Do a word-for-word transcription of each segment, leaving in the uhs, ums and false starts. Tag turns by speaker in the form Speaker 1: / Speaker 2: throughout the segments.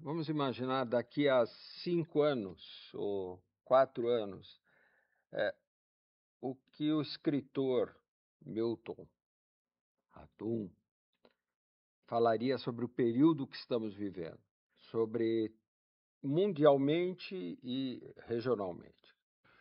Speaker 1: vamos imaginar daqui a cinco anos ou quatro anos, é, o que o escritor Milton Ratum falaria sobre o período que estamos vivendo, sobre mundialmente e regionalmente.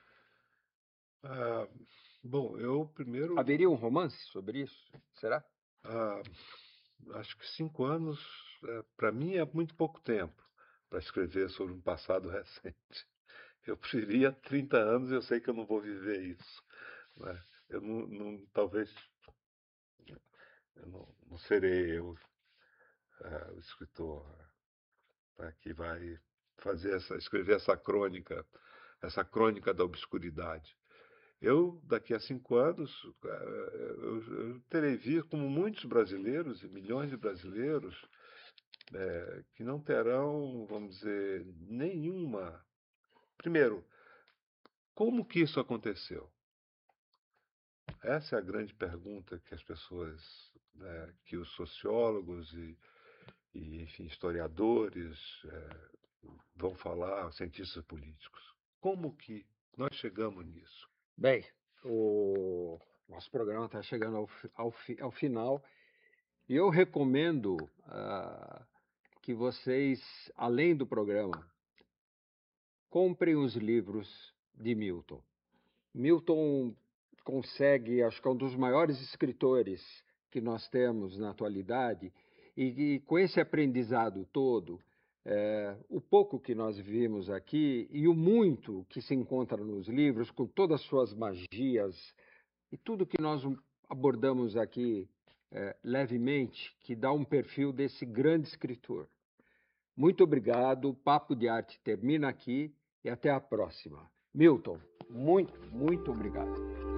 Speaker 2: Ah, bom, eu primeiro,
Speaker 1: Haveria um romance sobre isso? Será?
Speaker 2: ah, acho que cinco anos, para mim, é muito pouco tempo para escrever sobre um passado recente. Eu preferia trinta anos, eu sei que eu não vou viver isso, né? Eu não, não- talvez eu não, não serei eu, ah, o escritor, tá, que vai fazer essa, escrever essa crônica, essa crônica da obscuridade. Eu, daqui a cinco anos, eh, eu, eu terei visto, como muitos brasileiros, e milhões de brasileiros, eh, que não terão, vamos dizer, nenhuma. Primeiro, como que isso aconteceu? Essa é a grande pergunta que as pessoas, né, que os sociólogos e, e, enfim, historiadores eh, vão falar, cientistas políticos. Como que nós chegamos nisso?
Speaker 1: Bem, o nosso programa está chegando ao, fi- ao, fi- ao final e eu recomendo ah, que vocês, além do programa, comprem os livros de Milton. Milton consegue, acho que é um dos maiores escritores que nós temos na atualidade, e, e com esse aprendizado todo, é, o pouco que nós vimos aqui e o muito que se encontra nos livros, com todas as suas magias e tudo que nós abordamos aqui é, levemente, que dá um perfil desse grande escritor. Muito obrigado, o Papo de Arte termina aqui e até a próxima. Milton, muito, muito obrigado.